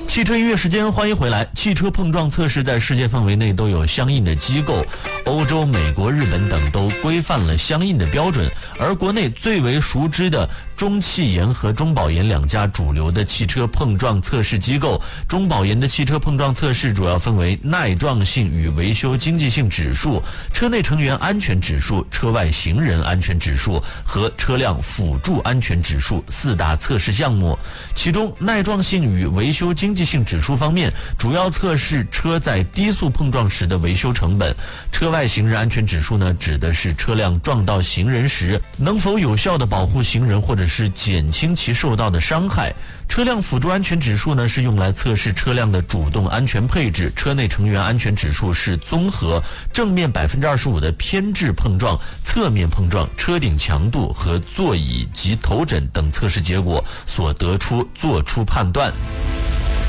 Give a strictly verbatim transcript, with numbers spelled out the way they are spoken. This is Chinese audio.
汽车音乐时间，欢迎回来。汽车碰撞测试在世界范围内都有相应的机构，欧洲、美国、日本等都规范了相应的标准，而国内最为熟知的中汽研和中保研两家主流的汽车碰撞测试机构。中保研的汽车碰撞测试主要分为耐撞性与维修经济性指数、车内成员安全指数、车外行人安全指数和车辆辅助安全指数四大测试项目。其中耐撞性与维修经济性指数方面，主要测试车在低速碰撞时的维修成本。车外行人安全指数呢，指的是车辆撞到行人时能否有效地保护行人或者是减轻其受到的伤害。车辆辅助安全指数呢，是用来测试车辆的主动安全配置。车内成员安全指数是综合正面 百分之二十五 的偏置碰撞、侧面碰撞、车顶强度和座椅及头枕等测试结果所得出做出判断。